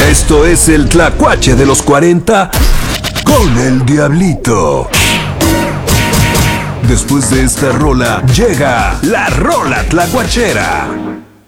Esto es el Tlacuache de los 40 con el Diablito. Después de esta rola, llega la rola tlacuachera.